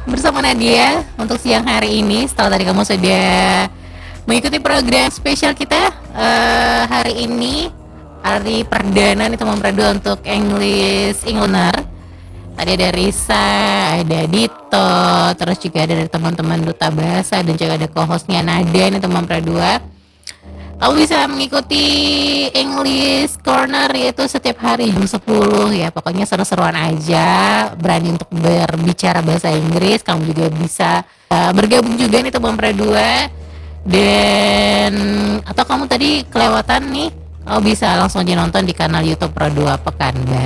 bersama Nadia untuk siang hari ini. Setelah tadi kamu sudah mengikuti program spesial kita hari ini, hari perdana nih teman dua untuk English Learner. Tadi ada Risa, ada Dito, terus juga ada dari teman-teman Duta Bahasa dan juga ada co-hostnya Nada nih teman dua. Kamu bisa mengikuti English Corner yaitu setiap hari jam 10 ya. Pokoknya seru-seruan aja, berani untuk berbicara bahasa Inggris. Kamu juga bisa bergabung juga nih teman dua. Dan atau kamu tadi kelewatan nih, kamu bisa langsung aja nonton di kanal YouTube Pro 2 Pekanbaru.